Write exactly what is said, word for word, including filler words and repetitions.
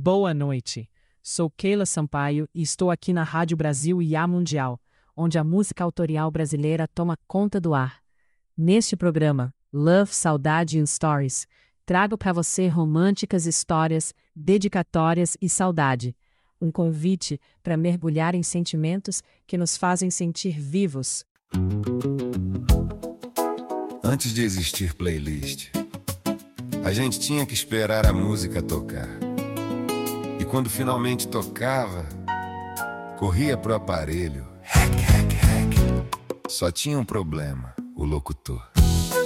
Boa noite. Sou Keila Sampaio e estou aqui na Rádio Brasil I A Mundial, onde a música autorial brasileira toma conta do ar. Neste programa, Love, Saudade and Stories, trago para você românticas histórias, dedicatórias e saudade. Um convite para mergulhar em sentimentos que nos fazem sentir vivos. Antes de existir playlist, a gente tinha que esperar a música tocar. E quando finalmente tocava, corria pro aparelho. Hack, hack, hack. Só tinha um problema, o locutor.